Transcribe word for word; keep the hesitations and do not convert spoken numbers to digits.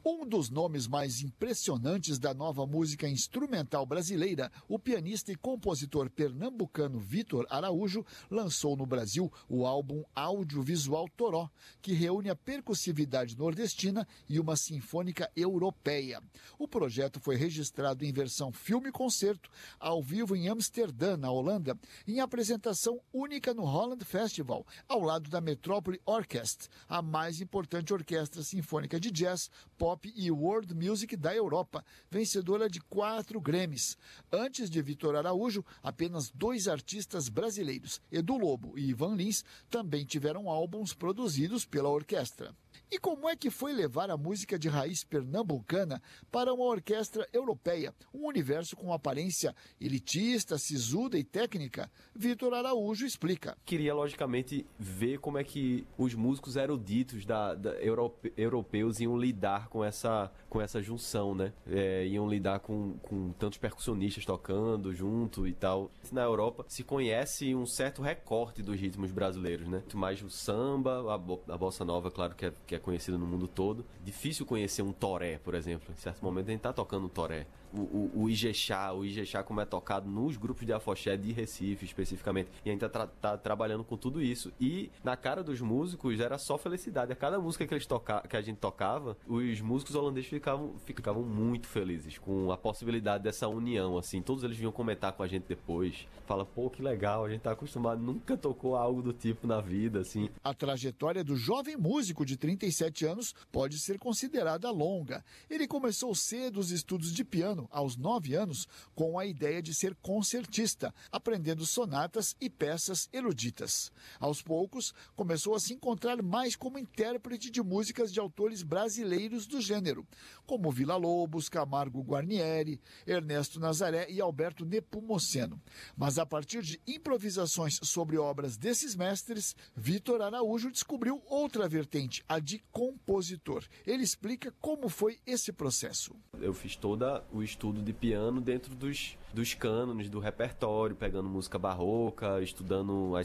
Um dos nomes mais impressionantes da nova música instrumental brasileira, o pianista e compositor pernambucano Vitor Araújo lançou no Brasil o álbum audiovisual Toró, que reúne a percussividade nordestina e uma sinfônica europeia. O projeto foi registrado em versão filme-concerto, ao vivo em Amsterdã, na Holanda, em apresentação única no Holland Festival, ao lado da Metrópole Orchestra, a mais importante orquestra sinfônica de jazz, pop e world music da Europa, vencedora de quatro Grammys. Antes de Vitor Araújo, apenas dois artistas brasileiros, Edu Lobo e Ivan Lins, também tiveram álbuns produzidos pela orquestra. E como é que foi levar a música de raiz pernambucana para uma orquestra europeia, um universo com aparência elitista, sisuda e técnica? Vitor Araújo explica. Queria, logicamente, ver como é que os músicos eruditos da, da europe, europeus iam lidar com essa, com essa junção, né? É, iam lidar com, com tantos percussionistas tocando junto e tal. Na Europa se conhece um certo recorte dos ritmos brasileiros, né? Mais o samba, a, bo, a bossa nova, claro que é, que é conhecido no mundo todo. Difícil conhecer um toré, por exemplo. Em certo momento a gente tá tocando um toré. O, o, o Ijexá, o Ijexá como é tocado nos grupos de afoxé de Recife, especificamente. E a gente tá, tra- tá trabalhando com tudo isso. E na cara dos músicos era só felicidade. A cada música que, eles toca- que a gente tocava, os músicos holandeses ficavam, ficavam muito felizes com a possibilidade dessa união, assim. Todos eles vinham comentar com a gente depois. Fala, pô, que legal, a gente tá acostumado, nunca tocou algo do tipo na vida, assim. A trajetória do jovem músico de trinta e sete anos pode ser considerada longa. Ele começou cedo os estudos de piano, aos nove anos, com a ideia de ser concertista, aprendendo sonatas e peças eruditas. Aos poucos, começou a se encontrar mais como intérprete de músicas de autores brasileiros do gênero, como Villa-Lobos, Camargo Guarnieri, Ernesto Nazaré e Alberto Nepomuceno. Mas a partir de improvisações sobre obras desses mestres, Vitor Araújo descobriu outra vertente, a de compositor. Ele explica como foi esse processo. Eu fiz todo o estudo de piano dentro dos, dos cânones, do repertório, pegando música barroca, estudando as